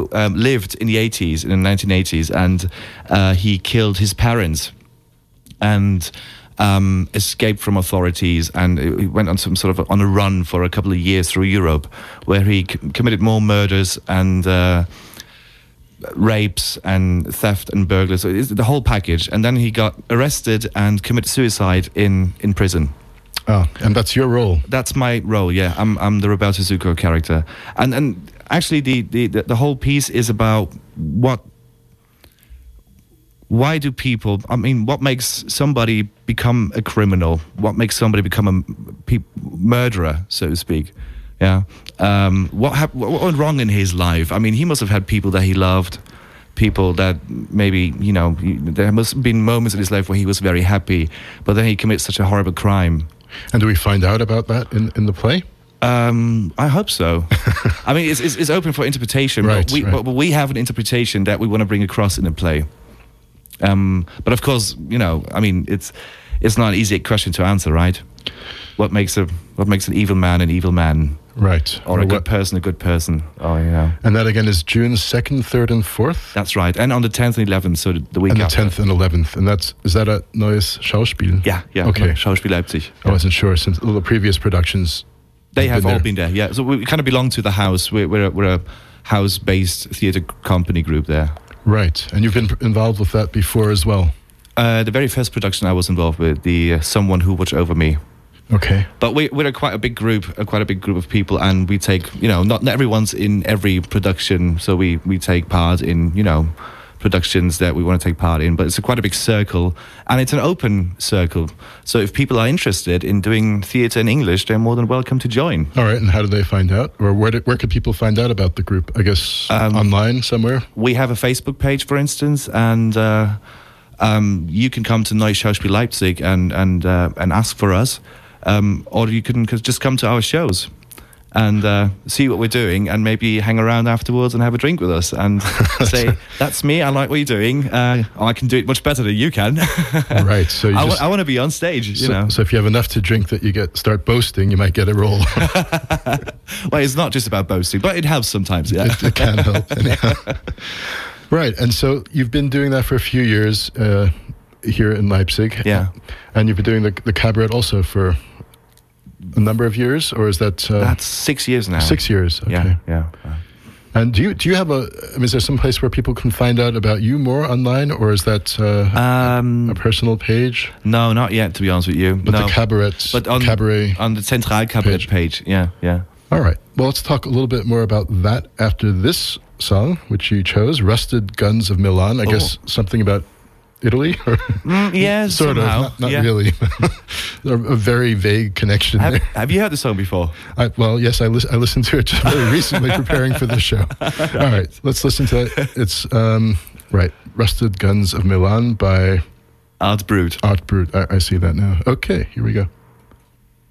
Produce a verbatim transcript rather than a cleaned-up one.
who um, lived in the eighties, in the nineteen eighties, and uh, he killed his parents and um, escaped from authorities, and he went on some sort of on a run for a couple of years through Europe, where he c- committed more murders and uh, rapes and theft and burglars, so it's the whole package. And then he got arrested and committed suicide in, in prison. Oh, and that's your role. That's my role, yeah. I'm I'm the Roberto Zucco character. And and actually the, the, the, the whole piece is about what why do people, I mean, what makes somebody become a criminal? What makes somebody become a pe- murderer, so to speak? Yeah. Um, what, hap- what went wrong in his life? I mean, he must have had people that he loved, people that maybe, you know, he, there must have been moments in his life where he was very happy, but then he commits such a horrible crime. And do we find out about that in, in the play? Um, I hope so. I mean, it's, it's, it's open for interpretation, right, but, we, right. but, but we have an interpretation that we want to bring across in the play. Um, but of course, you know, I mean, it's it's not an easy question to answer, right? What makes a what makes an evil man an evil man? Right. Or, or a what, good person a good person? Oh, you know. And that again is June second, third, and fourth. That's right. And on the tenth and eleventh, so the, the week and after. And the tenth and eleventh, and that's is that a Neues Schauspiel? Yeah, yeah. Okay. Schauspiel Leipzig. I wasn't sure since all the previous productions. They have been all there. been there. Yeah. So we kind of belong to the house. We're we're a, we're a house-based theatre company group there. Right, and you've been involved with that before as well. Uh, the very first production I was involved with, the uh, Someone Who Watched Over Me. Okay. But we, we're a quite a big group, a quite a big group of people, and we take, you know, not, not everyone's in every production, so we, we take part in, you know, productions that we want to take part in, but it's a quite a big circle, and it's an open circle. So if people are interested in doing theatre in English, they're more than welcome to join. All right, and how do they find out? Or where, do, where could people find out about the group? I guess Um, online somewhere? We have a Facebook page, for instance, and uh, um, you can come to Neues Schauspiel Leipzig and, and, uh, and ask for us. Um, or you can just come to our shows and uh, see what we're doing, and maybe hang around afterwards and have a drink with us and say, "That's me. I like what you're doing. Uh, I can do it much better than you can." Right. So you I, just, w- I want to be on stage. You so, know. So if you have enough to drink that you get start boasting, you might get a role. Well, it's not just about boasting, but it helps sometimes. Yeah, it, it can help. Anyhow. Right. And so you've been doing that for a few years uh, here in Leipzig. Yeah. And you've been doing the, the cabaret also for a number of years, or is that uh, That's six years now. Six years. Okay. Yeah, yeah. And do you do you have a? I mean, is there some place where people can find out about you more online, or is that uh, um, a personal page? No, not yet. To be honest with you, but no. the cabaret, but on, cabaret on the Central Cabaret page. page. Yeah, yeah. All right. Well, let's talk a little bit more about that after this song, which you chose, "Rusted Guns of Milan." I oh. guess something about Italy, or mm, yeah, sort somehow. of, not, not yeah. really. a, a very vague connection Have, there. have you heard the song before? I, well, yes, I, lis- I listened to it just very recently, preparing for the show. All right, let's listen to it. It's um, right, "Rusted Guns of Milan" by Art Brut. Art Brut. I, I see that now. Okay, here we go.